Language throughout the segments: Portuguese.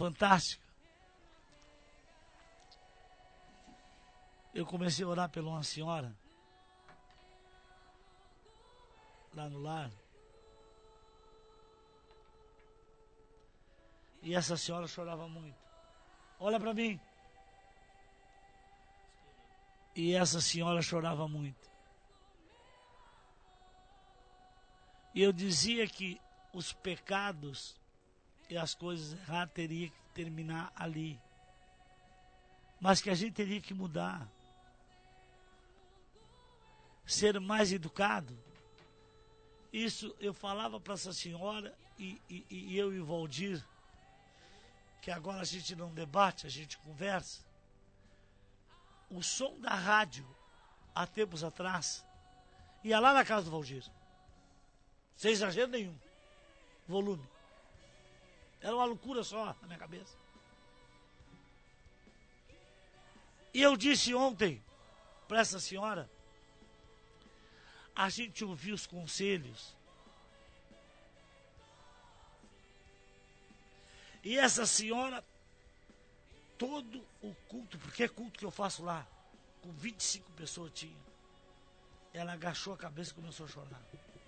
fantástica. Eu comecei a orar por uma senhora lá no lar. E essa senhora chorava muito. Olha para mim. E essa senhora chorava muito. E eu dizia que os pecados e as coisas erradas teriam que terminar ali. Mas que a gente teria que mudar. Ser mais educado. Isso eu falava para essa senhora e eu e o Valdir, que agora a gente não debate, a gente conversa. O som da rádio, há tempos atrás, ia lá na casa do Valdir. Sem exagero nenhum. Volume. Era uma loucura só na minha cabeça. E eu disse ontem para essa senhora, a gente ouviu os conselhos. E essa senhora, todo o culto, porque é culto que eu faço lá, com 25 pessoas tinha, ela agachou a cabeça e começou a chorar.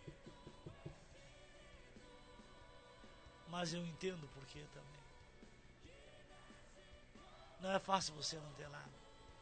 Mas eu entendo por quê também. Não é fácil você não ter nada.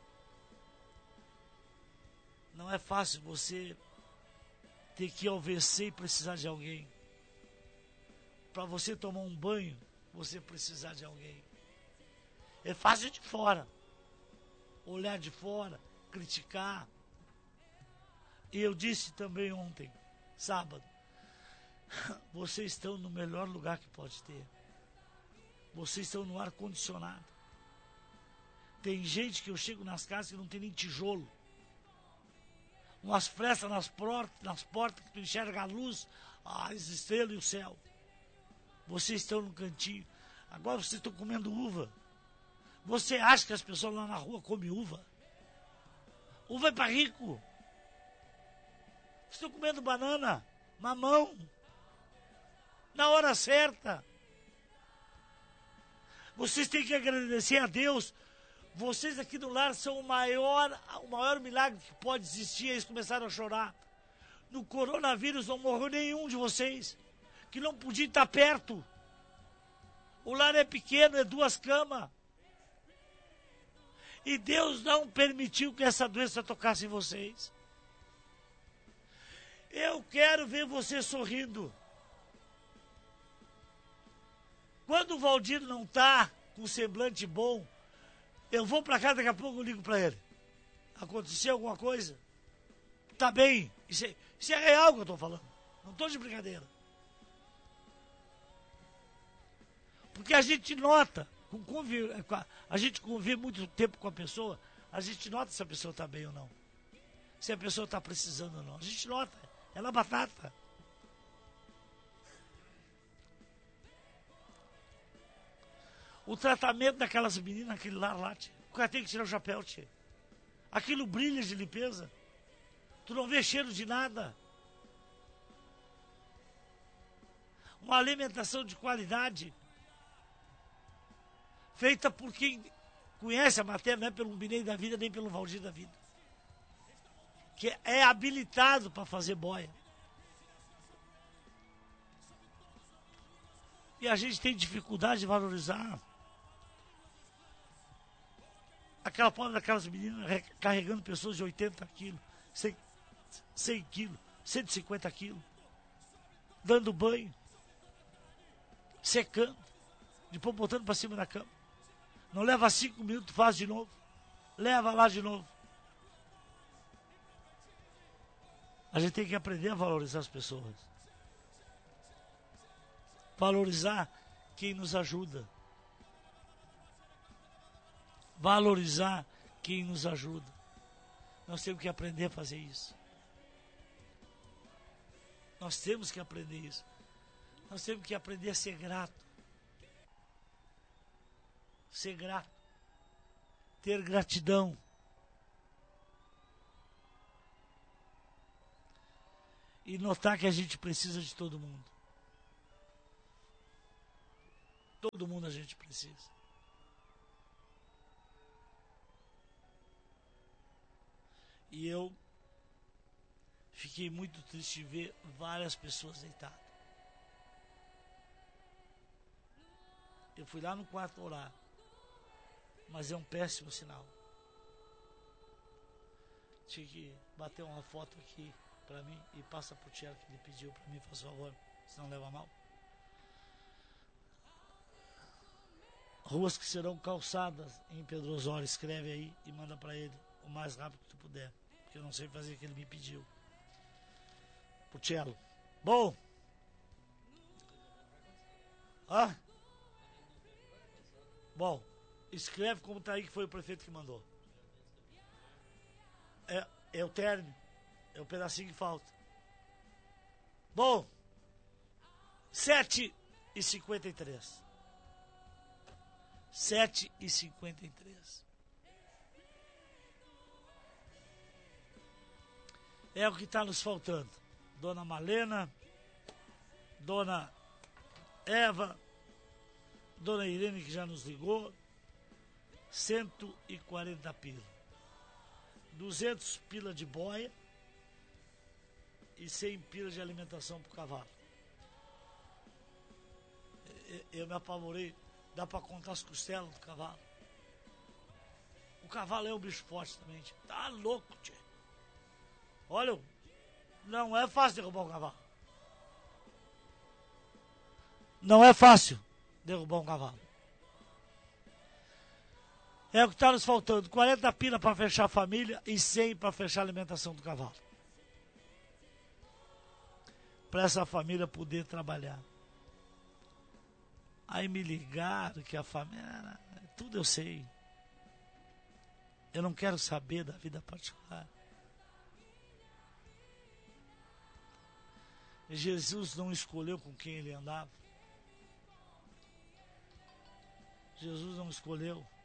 Não é fácil você ter que ir ao WC e precisar de alguém. Para você tomar um banho, você precisar de alguém. É fácil de fora. Olhar de fora, criticar. E eu disse também ontem, sábado, vocês estão no melhor lugar que pode ter. Vocês estão no ar-condicionado. Tem gente que eu chego nas casas que não tem nem tijolo. Umas frestas nas portas que tu enxerga a luz, as estrelas e o céu. Vocês estão no cantinho. Agora vocês estão comendo uva. Você acha que as pessoas lá na rua comem uva? Uva é para rico. Vocês estão comendo banana, mamão. Na hora certa. Vocês têm que agradecer a Deus. Vocês aqui do lar são o maior milagre que pode existir. Eles começaram a chorar. No coronavírus não morreu nenhum de vocês, que não podia estar perto. O lar é pequeno, é 2 camas. E Deus não permitiu que essa doença tocasse em vocês. Eu quero ver você sorrindo. Quando o Valdir não está com semblante bom, eu vou para casa, daqui a pouco eu ligo para ele. Aconteceu alguma coisa? Tá bem. Isso é real que eu estou falando. Não estou de brincadeira. Porque a gente nota, a gente convive muito tempo com a pessoa, a gente nota se a pessoa está bem ou não. Se a pessoa está precisando ou não. A gente nota. Ela é batata. O tratamento daquelas meninas, aquele lá, tia, o cara tem que tirar o chapéu, tia. Aquilo brilha de limpeza. Tu não vê cheiro de nada. Uma alimentação de qualidade. Feita por quem conhece a matéria, não é pelo Binei da vida, nem pelo Valdir da vida. Que é habilitado para fazer boia. E a gente tem dificuldade de valorizar. Aquela pobre daquelas meninas carregando pessoas de 80 quilos, 100 quilos, 150 quilos, dando banho, secando, depois botando para cima da cama. Não leva 5 minutos, faz de novo. Leva lá de novo. A gente tem que aprender a valorizar as pessoas. Valorizar quem nos ajuda. Valorizar quem nos ajuda. Nós temos que aprender a fazer isso. Nós temos que aprender isso. Nós temos que aprender a ser grato. Ser grato. Ter gratidão. E notar que a gente precisa de todo mundo. Todo mundo a gente precisa. E eu fiquei muito triste de ver várias pessoas deitadas. Eu fui lá no quarto orar, mas é um péssimo sinal. Tinha que bater uma foto aqui pra mim e passa pro Tiago que ele pediu pra mim, faz favor, se não leva mal. Ruas que serão calçadas em Pedro Osório, escreve aí e manda pra ele o mais rápido que tu puder, porque eu não sei fazer o que ele me pediu. Pro Cello. Bom. Ah? Bom, escreve como tá aí que foi o prefeito que mandou. É o término. É o pedacinho que falta. Bom. 7h53. 7h53. É o que está nos faltando. Dona Malena, Dona Eva, Dona Irene que já nos ligou. 140 pila. 200 pila de boia e 100 pila de alimentação pro cavalo. Eu me apavorei. Dá pra contar as costelas do cavalo. O cavalo é um bicho forte também, tia. Tá louco, tia. Olha, não é fácil derrubar um cavalo. Não é fácil derrubar um cavalo. É o que está nos faltando. 40 pila para fechar a família e 100 para fechar a alimentação do cavalo. Para essa família poder trabalhar. Aí me ligaram que a família... Tudo eu sei. Eu não quero saber da vida particular. Jesus não escolheu com quem ele andava. Jesus não escolheu.